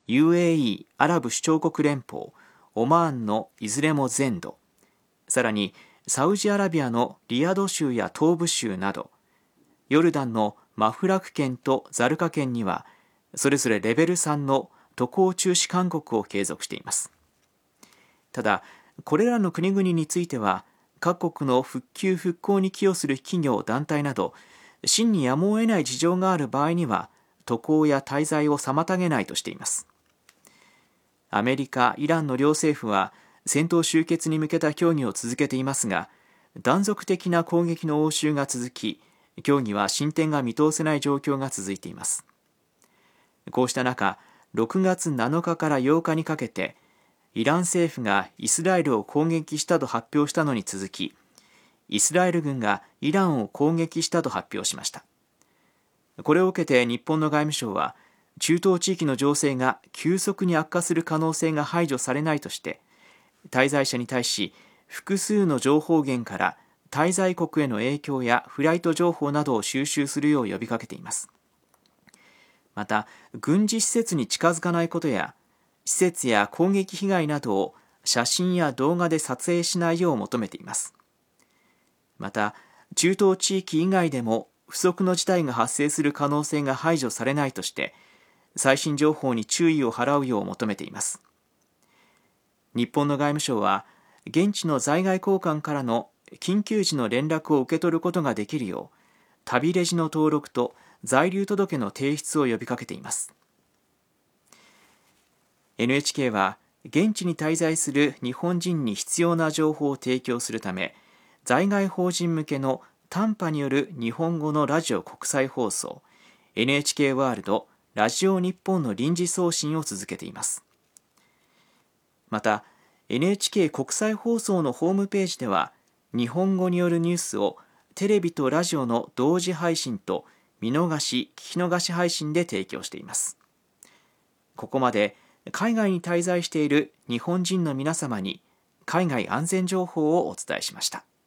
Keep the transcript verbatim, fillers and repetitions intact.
ユーエーイー アラブ首長国連邦、オマーンのいずれも全土、さらにサウジアラビアのリヤド州や東部州など、ヨルダンのマフラク県とザルカ県にはそれぞれレベルさんの渡航中止勧告を継続しています。ただ、これらの国々については各国の復旧復興に寄与する企業団体など真にやむを得ない事情がある場合には渡航や滞在を妨げないとしています。アメリカ、イランの両政府は戦闘終結に向けた協議を続けていますが、断続的な攻撃の応酬が続き、協議は進展が見通せない状況が続いています。こうした中、ろくがつなのかからようかにかけて、イラン政府がイスラエルを攻撃したと発表したのに続き、イスラエル軍がイランを攻撃したと発表しました。これを受けて日本の外務省は、中東地域の情勢が急速に悪化する可能性が排除されないとして、滞在者に対し複数の情報源から滞在国への影響やフライト情報などを収集するよう呼びかけています。また、軍事施設に近づかないことや、施設や攻撃被害などを写真や動画で撮影しないよう求めています。また、中東地域以外でも不測の事態が発生する可能性が排除されないとして、最新情報に注意を払うよう求めています。日本の外務省は、現地の在外公館からの緊急時の連絡を受け取ることができるよう、旅レジの登録と在留届の提出を呼びかけています。エヌエイチケー は、現地に滞在する日本人に必要な情報を提供するため、在外邦人向けの短波による日本語のラジオ国際放送、エヌエイチケー ワールド、ラジオ日本の臨時送信を続けています。また、エヌエイチケー 国際放送のホームページでは、日本語によるニュースをテレビとラジオの同時配信と見逃し、聞き逃し配信で提供しています。ここまで海外に滞在している日本人の皆様に海外安全情報をお伝えしました。